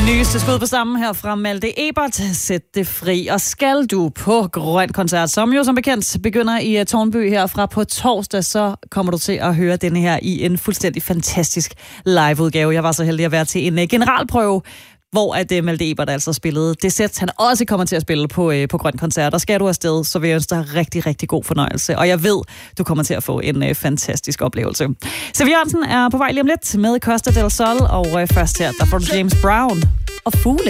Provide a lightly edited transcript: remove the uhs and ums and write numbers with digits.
Nyeste skud på stammen her fra Malte Ebert. Sæt det fri. Og skal du på Grøn Koncert, som jo som bekendt begynder i Tårnby herfra på torsdag, så kommer du til at høre denne her i en fuldstændig fantastisk liveudgave. Jeg var så heldig at være til en generalprøve, hvor at Malte Ebert altså spillede det sæt, han også kommer til at spille på Grøn Koncert. Og skal du afsted, så vil jeg ønske dig rigtig, rigtig god fornøjelse. Og jeg ved, du kommer til at få en fantastisk oplevelse. Sevi Jørgensen er på vej lige om lidt med Costa del Sol, og først her, der får du James Brown og Fugle.